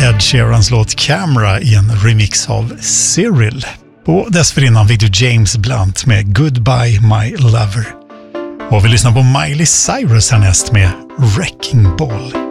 Ed Sheerans låt Camera i en remix av Cyril. Och dessförinnan fick du James Blunt med Goodbye My Lover. Och vi lyssnar på Miley Cyrus härnäst med Wrecking Ball.